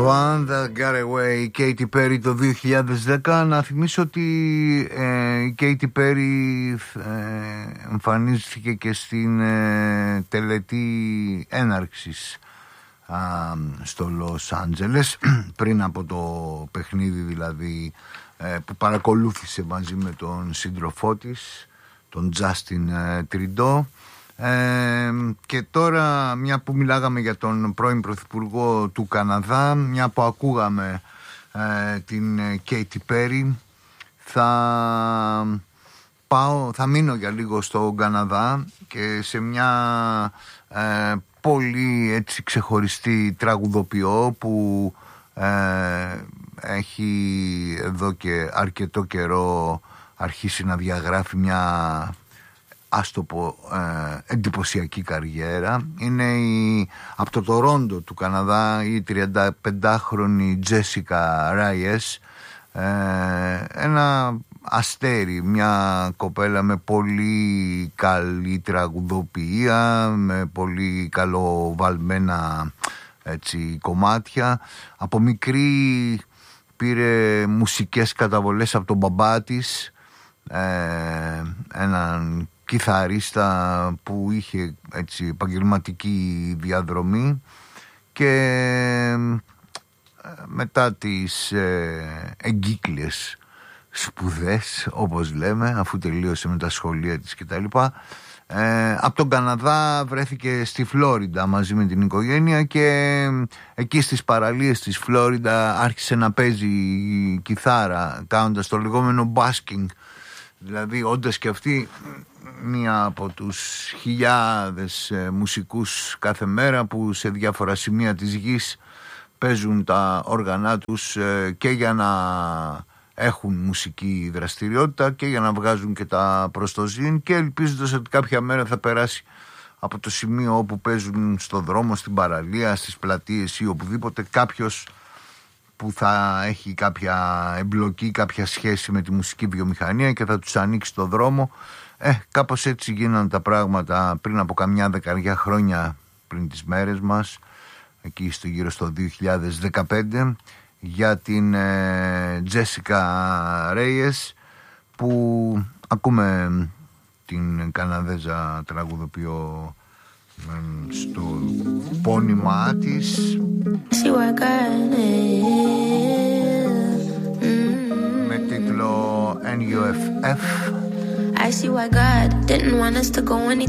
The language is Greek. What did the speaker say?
One That Got Away, Katy Perry το 2010. Να θυμίσω ότι η Katy Perry εμφανίστηκε και στην τελετή έναρξης στο Λος Άντζελες πριν από το παιχνίδι, δηλαδή που παρακολούθησε μαζί με τον σύντροφό της, τον Justin Trudeau. Και τώρα, μια που μιλάγαμε για τον πρώην πρωθυπουργό του Καναδά, μια που ακούγαμε την Katy Perry, θα μείνω για λίγο στο Καναδά και σε μια πολύ έτσι ξεχωριστή τραγουδοποιό που έχει εδώ και αρκετό καιρό αρχίσει να διαγράφει μια, ας το πω, εντυπωσιακή καριέρα. Είναι από το Τορόντο του Καναδά η 35χρονη Jessica Reyes, ένα αστέρι, μια κοπέλα με πολύ καλή τραγουδοποιία, με πολύ καλοβαλμένα έτσι κομμάτια. Από μικρή πήρε μουσικές καταβολές από τον μπαμπά της, έναν κιθαρίστα που είχε έτσι επαγγελματική διαδρομή, και μετά τις εγκύκλειες σπουδές, όπως λέμε, αφού τελείωσε με τα σχολεία της κτλ, από τον Καναδά βρέθηκε στη Φλόριντα μαζί με την οικογένεια, και εκεί στις παραλίες της Φλόριντα άρχισε να παίζει κιθάρα, κάνοντας το λεγόμενο basking, δηλαδή όντας και αυτή μία από τους χιλιάδες μουσικούς κάθε μέρα που σε διάφορα σημεία της γης παίζουν τα όργανά τους και για να έχουν μουσική δραστηριότητα και για να βγάζουν και τα προστοζήν, και ελπίζοντας ότι κάποια μέρα θα περάσει από το σημείο όπου παίζουν στο δρόμο, στην παραλία, στις πλατείες ή οπουδήποτε, κάποιος που θα έχει κάποια εμπλοκή, κάποια σχέση με τη μουσική βιομηχανία και θα τους ανοίξει το δρόμο. Κάπως έτσι γίνανε τα πράγματα πριν από καμιά δεκαριά χρόνια πριν τις μέρες μας, εκεί στο γύρω στο 2015, για την Jessica Reyes, που ακούμε την Καναδέζα τραγουδοποιό στο πόνημά της με τίτλο NUFF. I see why God didn't want us to go any